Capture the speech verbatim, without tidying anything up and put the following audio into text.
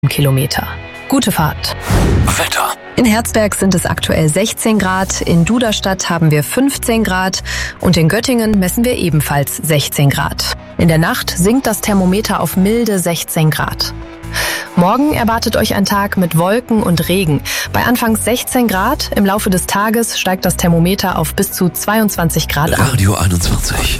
Kilometer. Gute Fahrt. Wetter. In Herzberg sind es aktuell sechzehn Grad, in Duderstadt haben wir fünfzehn Grad und in Göttingen messen wir ebenfalls sechzehn Grad. In der Nacht sinkt das Thermometer auf milde sechzehn Grad. Morgen erwartet euch ein Tag mit Wolken und Regen. Bei anfangs sechzehn Grad, im Laufe des Tages steigt das Thermometer auf bis zu zweiundzwanzig Grad an. Radio einundzwanzig.